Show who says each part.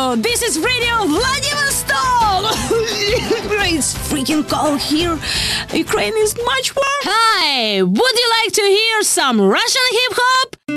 Speaker 1: This is Radio Vladivostok! It's freaking cold here. Ukraine is much warm. Hi! Would you like to hear some Russian hip-hop?